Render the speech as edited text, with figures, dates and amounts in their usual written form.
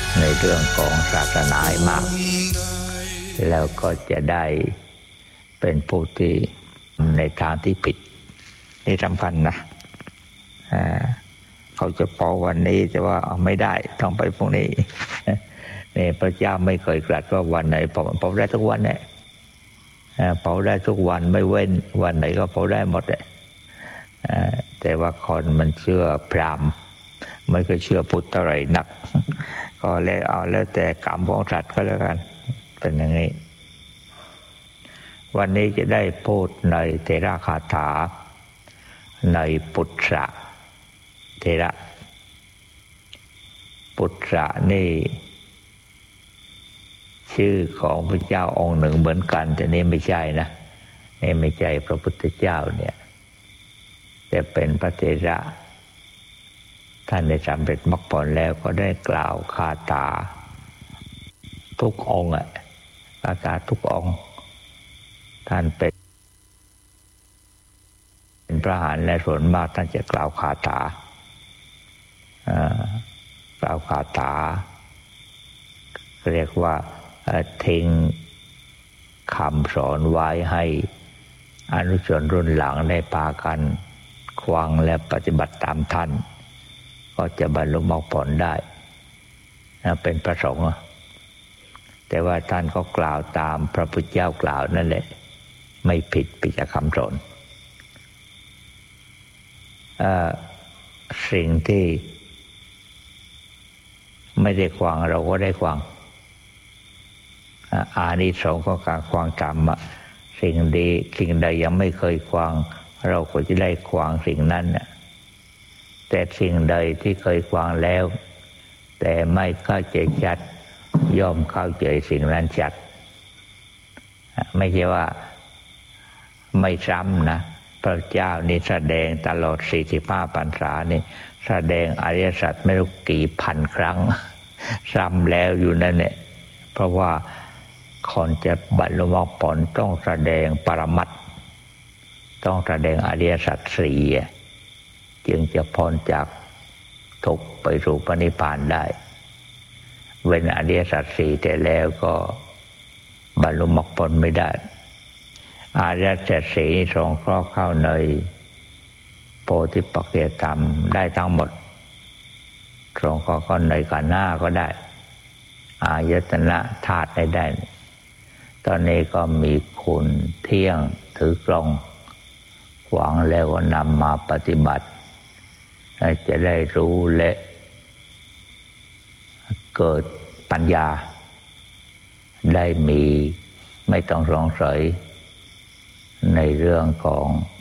ในเรื่องของศาสนาให้มากแล้วก็จะได้เป็นผู้ที่ในทางที่ผิดนี่สำคัญนะเขาจะพอวันนี้จะว่าไม่ได้ต้องไปพรุ่งนี้นี่พระเจ้าไม่เคยตรัสว่าวันไหนเผาได้ทุกวันเนี่ยเผาได้ทุกวันไม่เว้นวันไหนก็เผาได้หมดเลยแต่ว่าคนมันเชื่อพราหมณ์ไม่เคยเชื่อพุทธอะไรนักก็แล้วเอาแล้วแต่กรรมของสัตว์ก็แล้วกันเป็นอย่างนี้วันนี้จะได้พูดในเถระคาถาในปุตตะเถระปุตตะนี่ชื่อของพระเจ้าองค์หนึ่งเหมือนกันแต่นี่ไม่ใช่นะนี่ไม่ใช่พระพุทธเจ้าเนี่ยแต่เป็นพระเถระท่านได้สำเร็จมรรคผลแล้วก็ได้กล่าวคาถาทุกองค์คาถาทุกองค์ท่านเป็นพระอรหันต์และส่วนมากท่านจะกล่าวคาถากล่าวคาถาเรียกว่าทิ้งคำสอนไว้ให้อนุชนรุ่นหลังได้พากันฟังและปฏิบัติตามท่านก็จะบรรลุมรรคผลได้เป็นพระสงฆ์แต่ว่าท่านก็กล่าวตามพระพุทธเจ้ากล่าวนั่นแหละไม่ผิดจากคำสอนสิ่งที่ไม่ได้ฟังเราก็ได้ฟังอานิสงส์ของการฟังธรรมสิ่งดีสิ่งใดยังไม่เคยฟังเราก็จะได้ฟังสิ่งนั้นแต่สิ่งใดที่เคยฟังแล้วแต่ไม่เข้าใจชัดย่อมเข้าใจสิ่งนั้นชัดไม่ใช่ว่าไม่ซ้ำนะพระเจ้านี่แสดงตลอด45พรรษานี่แสดงอริยสัจไม่รู้กี่พันครั้งซ้ำแล้วอยู่นั่นแหละเพราะว่าคนจะบรรลุมรรคผลต้องแสดงปรมัตถ์ต้องแสดงอริยสัจสี่จึงจะพ้นจากทุกข์ไปสู่พระนิพพานได้เว้นอริยสัจสี่แต่แล้วก็บรรลุมรรคผลไม่ได้อริยสัจสี่สงเคราะห์เข้าในโพธิปักขิยธรรมได้ทั้งหมดสงเคราะห์เข้าในขันธ์ห้าก็ได้อายตนะธาตุได้ตอนนี้ก็มีคุณเที่ยงถือกลองหวังแล้วก็นำมาปฏิบัติจะได้รู้และเกิดปัญญาได้มีไม่ต้องสงสัยในเรื่องของ